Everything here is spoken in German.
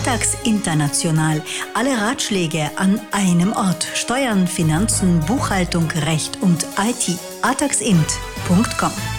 Atax International. Alle Ratschläge an einem Ort. Steuern, Finanzen, Buchhaltung, Recht und IT. ataximt.com